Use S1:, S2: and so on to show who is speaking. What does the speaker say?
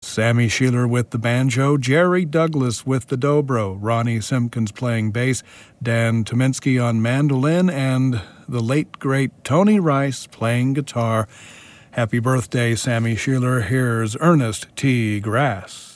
S1: Sammy Sheeler with the banjo, Jerry Douglas with the dobro, Ronnie Simpkins playing bass, Dan Tominski on mandolin, and the late, great Tony Rice playing guitar. Happy birthday, Sammy Sheeler. Here's Ernest T. Grass.